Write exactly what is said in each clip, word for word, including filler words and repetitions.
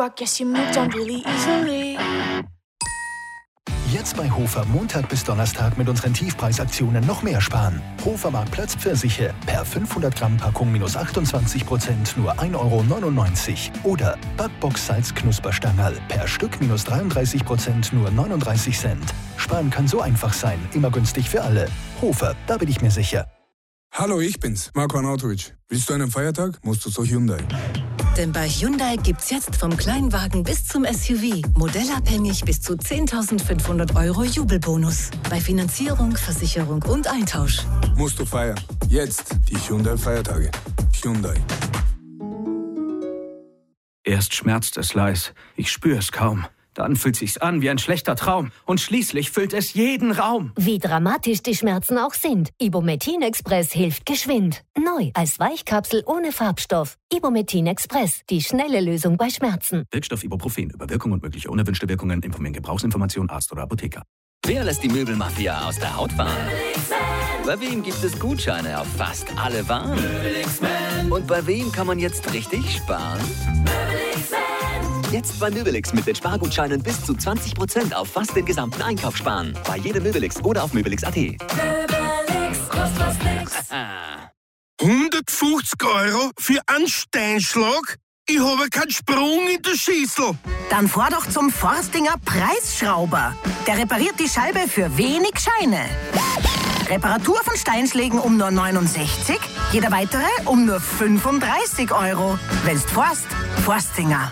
I guess you moved on really easily. Jetzt bei Hofer Montag bis Donnerstag mit unseren Tiefpreisaktionen noch mehr sparen. Hofer Marktplatz Pfirsiche per fünfhundert Gramm Packung minus achtundzwanzig Prozent nur ein Euro neunundneunzig. Oder Backbox Salz Knusperstangerl per Stück minus dreiunddreißig Prozent nur neununddreißig Cent. Sparen kann so einfach sein, immer günstig für alle. Hofer, da bin ich mir sicher. Hallo, ich bin's, Marko Arnautovic. Willst du einen Feiertag, musst du zu Hyundai. Denn bei Hyundai gibt's jetzt vom Kleinwagen bis zum S U V modellabhängig bis zu zehntausendfünfhundert Euro Jubelbonus. Bei Finanzierung, Versicherung und Eintausch. Musst du feiern. Jetzt die Hyundai-Feiertage. Hyundai. Erst schmerzt es leis, ich spüre es kaum. Dann fühlt sich's an wie ein schlechter Traum. Und schließlich füllt es jeden Raum. Wie dramatisch die Schmerzen auch sind. Ibumetin Express hilft geschwind. Neu als Weichkapsel ohne Farbstoff. Ibumetin Express. Die schnelle Lösung bei Schmerzen. Wirkstoff Ibuprofen. Über Wirkung und mögliche unerwünschte Wirkungen informieren Gebrauchsinformation Arzt oder Apotheker. Wer lässt die Möbelmafia aus der Haut fahren? Bei wem gibt es Gutscheine auf fast alle Waren? Und bei wem kann man jetzt richtig sparen? Jetzt bei Möbelix mit den Spargutscheinen bis zu zwanzig Prozent auf fast den gesamten Einkauf sparen. Bei jedem Möbelix oder auf möbelix punkt at. Möbelix, kostet was nix. hundertfünfzig Euro für einen Steinschlag? Ich habe keinen Sprung in der Schüssel. Dann fahr doch zum Forstinger Preisschrauber. Der repariert die Scheibe für wenig Scheine. Reparatur von Steinschlägen um nur neunundsechzig, jeder weitere um nur fünfunddreißig Euro. Wenn's forst, Forstinger.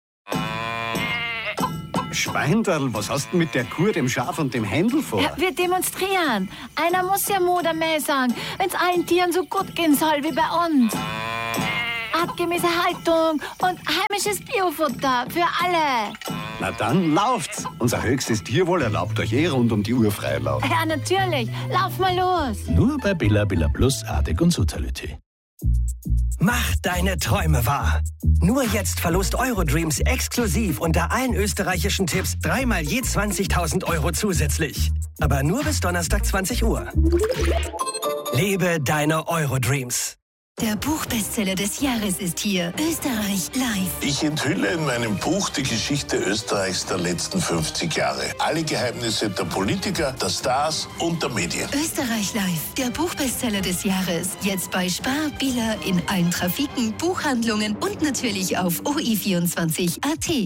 Schweinderl, was hast du mit der Kuh, dem Schaf und dem Händel vor? Ja, wir demonstrieren. Einer muss ja Mut mehr sagen, wenn es allen Tieren so gut gehen soll wie bei uns. Artgemäße Haltung und heimisches Biofutter für alle. Na dann lauft's. Unser höchstes Tierwohl erlaubt euch eh rund um die Uhr Freilauf. Ja, natürlich. Lauf mal los. Nur bei Billa Billa Plus, Artig und Sutalité. Mach deine Träume wahr. Nur jetzt Verlust Eurodreams exklusiv unter allen österreichischen Tipps dreimal je zwanzigtausend Euro zusätzlich. Aber nur bis Donnerstag zwanzig Uhr. Lebe deine Eurodreams. Der Buchbestseller des Jahres ist hier. Österreich live. Ich enthülle in meinem Buch die Geschichte Österreichs der letzten fünfzig Jahre. Alle Geheimnisse der Politiker, der Stars und der Medien. Österreich live. Der Buchbestseller des Jahres. Jetzt bei Spar, Billa, in allen Trafiken, Buchhandlungen und natürlich auf O I vierundzwanzig Punkt at.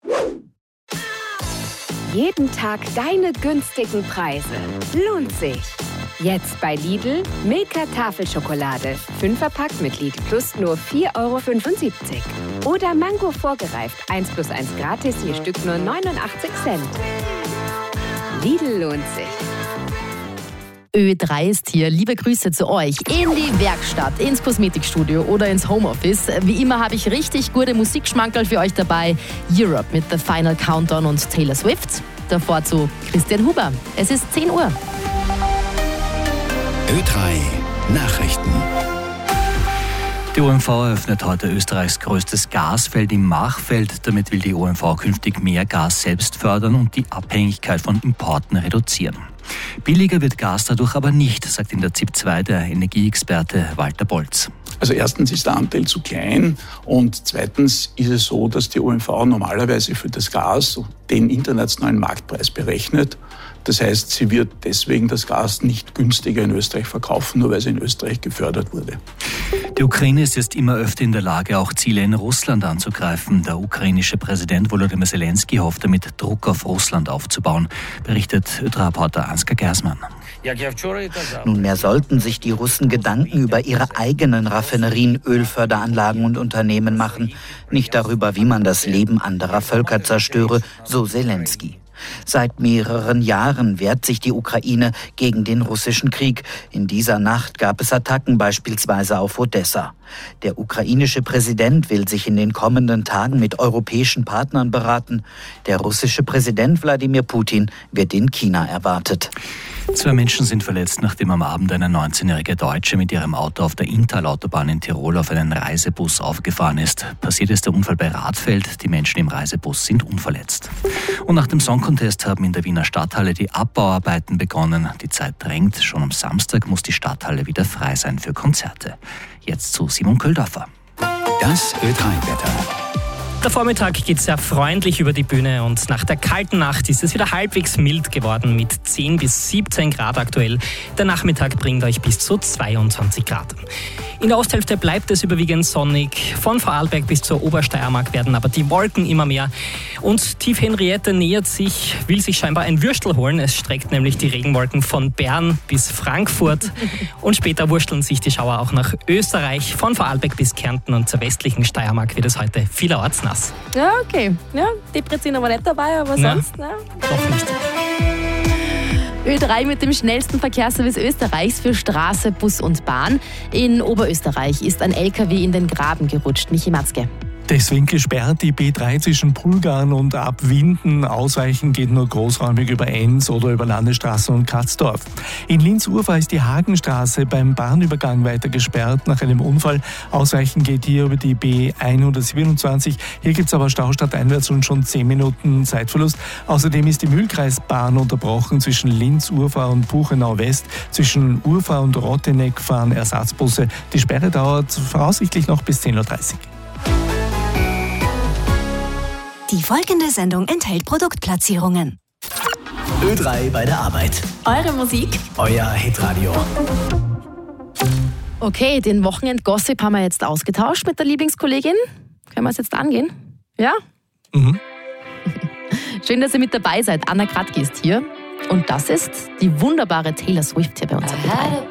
Jeden Tag deine günstigen Preise. Lohnt sich. Jetzt bei Lidl Milka Tafelschokolade. Fünferpack mit Lidl Plus nur vier Euro fünfundsiebzig. Oder Mango vorgereift. eins plus eins gratis, je Stück nur neunundachtzig Cent. Lidl lohnt sich. Ö drei ist hier. Liebe Grüße zu euch in die Werkstatt, ins Kosmetikstudio oder ins Homeoffice. Wie immer habe ich richtig gute Musikschmankerl für euch dabei. Europe mit The Final Countdown und Taylor Swift. Davor zu Christian Huber. Es ist zehn Uhr. Ö drei Nachrichten. Die O M V eröffnet heute Österreichs größtes Gasfeld im Machfeld. Damit will die O M V künftig mehr Gas selbst fördern und die Abhängigkeit von Importen reduzieren. Billiger wird Gas dadurch aber nicht, sagt in der Z I P zwei der Energieexperte Walter Bolz. Also erstens ist der Anteil zu klein und zweitens ist es so, dass die O M V normalerweise für das Gas den internationalen Marktpreis berechnet. Das heißt, sie wird deswegen das Gas nicht günstiger in Österreich verkaufen, nur weil sie in Österreich gefördert wurde. Die Ukraine ist jetzt immer öfter in der Lage, auch Ziele in Russland anzugreifen. Der ukrainische Präsident Volodymyr Zelensky hofft damit, Druck auf Russland aufzubauen, berichtet Ö drei Reporter Ansgar Gersmann. Nunmehr sollten sich die Russen Gedanken über ihre eigenen Raffinerien, Ölförderanlagen und Unternehmen machen, nicht darüber, wie man das Leben anderer Völker zerstöre, so Zelensky. Seit mehreren Jahren wehrt sich die Ukraine gegen den russischen Krieg. In dieser Nacht gab es Attacken beispielsweise auf Odessa. Der ukrainische Präsident will sich in den kommenden Tagen mit europäischen Partnern beraten. Der russische Präsident Wladimir Putin wird in China erwartet. Zwei Menschen sind verletzt, nachdem am Abend eine neunzehnjährige Deutsche mit ihrem Auto auf der Inntal-Autobahn in Tirol auf einen Reisebus aufgefahren ist. Passiert ist der Unfall bei Radfeld. Die Menschen im Reisebus sind unverletzt. Und nach dem Song Contest haben in der Wiener Stadthalle die Abbauarbeiten begonnen. Die Zeit drängt. Schon am Samstag muss die Stadthalle wieder frei sein für Konzerte. Jetzt zu Simon Köldorfer. Das Ö drei Wetter. Der Vormittag geht sehr freundlich über die Bühne und nach der kalten Nacht ist es wieder halbwegs mild geworden mit zehn bis siebzehn Grad aktuell. Der Nachmittag bringt euch bis zu zweiundzwanzig Grad. In der Osthälfte bleibt es überwiegend sonnig. Von Vorarlberg bis zur Obersteiermark werden aber die Wolken immer mehr. Und Tief Henriette nähert sich, will sich scheinbar ein Würstel holen. Es streckt nämlich die Regenwolken von Bern bis Frankfurt. Und später wursteln sich die Schauer auch nach Österreich. Von Vorarlberg bis Kärnten und zur westlichen Steiermark wird es heute vielerorts nass. Ja, okay. Ja, Depri sind aber nicht dabei, aber Na, sonst, ne? Doch nicht. Ö drei mit dem schnellsten Verkehrsservice Österreichs für Straße, Bus und Bahn. In Oberösterreich ist ein L K W in den Graben gerutscht. Michi Matzke. Deswegen gesperrt die B drei zwischen Pulgarn und Abwinden. Ausweichen geht nur großräumig über Enns oder über Landesstraße und Katzdorf. In Linz-Urfahr ist die Hagenstraße beim Bahnübergang weiter gesperrt nach einem Unfall. Ausweichen geht hier über die B hundertsiebenundzwanzig. Hier gibt es aber Stau stadteinwärts und schon zehn Minuten Zeitverlust. Außerdem ist die Mühlkreisbahn unterbrochen zwischen Linz-Urfahr und Buchenau West. Zwischen Urfahr und Rotteneck fahren Ersatzbusse. Die Sperre dauert voraussichtlich noch bis zehn Uhr dreißig. Die folgende Sendung enthält Produktplatzierungen. Ö drei bei der Arbeit. Eure Musik. Euer Hitradio. Okay, den Wochenend-Gossip haben wir jetzt ausgetauscht mit der Lieblingskollegin. Können wir es jetzt angehen? Ja? Mhm. Schön, dass ihr mit dabei seid. Anna Kratki ist hier. Und das ist die wunderbare Taylor Swift hier bei uns.